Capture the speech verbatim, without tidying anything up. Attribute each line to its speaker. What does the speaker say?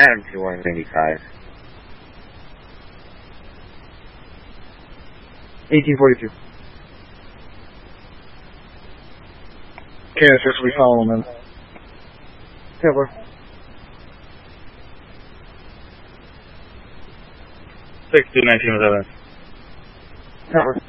Speaker 1: Adam two one ninety-five.
Speaker 2: eighteen forty-two.
Speaker 3: Kansas, we follow them.
Speaker 2: Taylor.
Speaker 4: six two nineteen seven.
Speaker 2: Taylor.